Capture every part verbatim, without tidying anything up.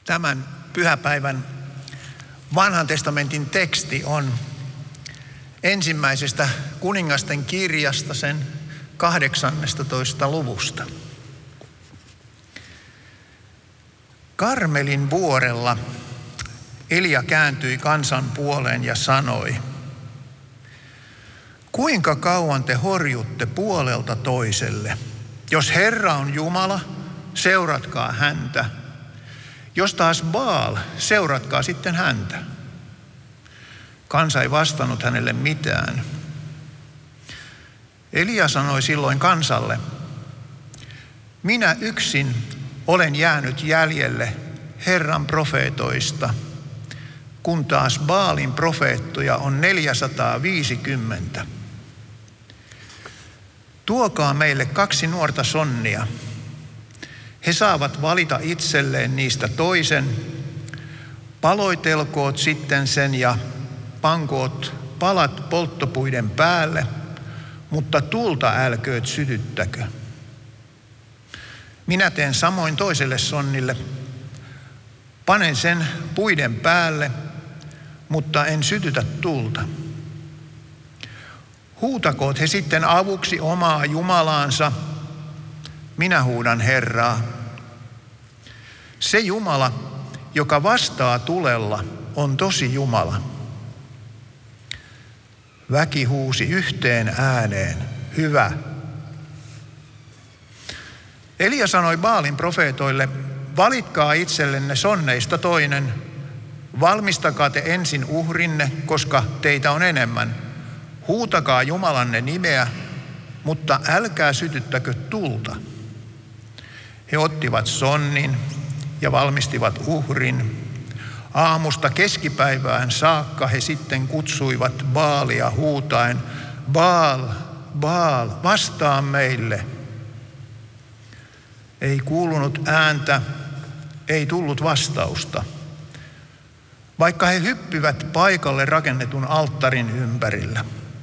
Tämän pyhäpäivän vanhan testamentin teksti on ensimmäisestä kuningasten kirjasta, sen kahdeksannestatoista luvusta. Karmelin vuorella Elia kääntyi kansan puoleen ja sanoi: kuinka kauan te horjutte puolelta toiselle? Jos Herra on Jumala, seuratkaa häntä. Jos taas Baal, seuratkaa sitten häntä. Kansa ei vastannut hänelle mitään. Elia sanoi silloin kansalle: minä yksin olen jäänyt jäljelle Herran profeetoista, kun taas Baalin profeettoja on neljäsataaviisikymmentä. Tuokaa meille kaksi nuorta sonnia. He saavat valita itselleen niistä toisen. Paloitelkoot sitten sen ja pankoot palat polttopuiden päälle, mutta tulta älkööt sytyttäkö. Minä teen samoin toiselle sonnille. Panen sen puiden päälle, mutta en sytytä tulta. Huutakoot he sitten avuksi omaa Jumalaansa. Minä huudan Herraa. Se Jumala, joka vastaa tulella, on tosi Jumala. Väki huusi yhteen ääneen: hyvä. Elia sanoi Baalin profeetoille: valitkaa itsellenne sonneista toinen. Valmistakaa te ensin uhrinne, koska teitä on enemmän. Huutakaa Jumalanne nimeä, mutta älkää sytyttäkö tulta. He ottivat sonnin ja valmistivat uhrin. Aamusta keskipäivään saakka he sitten kutsuivat Baalia huutaen: Baal, Baal, vastaa meille. Ei kuulunut ääntä, ei tullut vastausta, vaikka he hyppivät paikalle rakennetun alttarin ympärillä.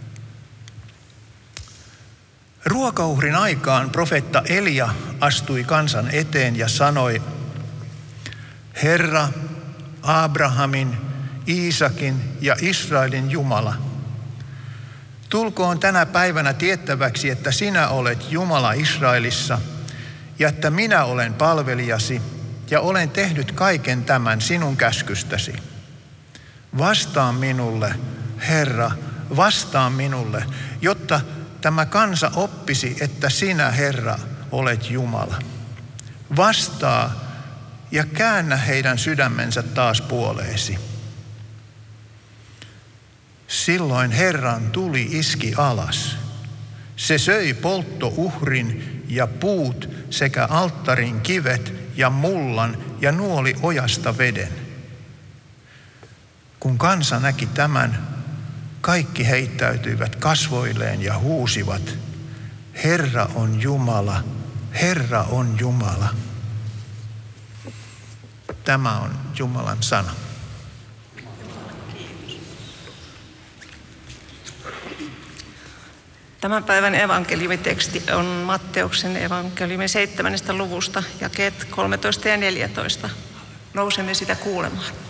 Ruokauhrin aikaan profeetta Elia astui kansan eteen ja sanoi: Herra, Abrahamin, Iisakin ja Israelin Jumala, tulkoon tänä päivänä tiettäväksi, että sinä olet Jumala Israelissa ja että minä olen palvelijasi ja olen tehnyt kaiken tämän sinun käskystäsi. Vastaa minulle, Herra, vastaa minulle, jotta tämä kansa oppisi, että sinä, Herra, olet Jumala. Vastaa ja käännä heidän sydämensä taas puoleesi. Silloin Herran tuli iski alas. Se söi polttouhrin ja puut sekä alttarin kivet ja mullan ja nuoli ojasta veden. Kun kansa näki tämän, kaikki heittäytyivät kasvoilleen ja huusivat: Herra on Jumala, Herra on Jumala. Tämä on Jumalan sana. Tämän päivän evankeliumiteksti on Matteuksen evankeliumin seitsemännestä luvusta, jakeet kolmetoista ja neljätoista. Nousemme sitä kuulemaan.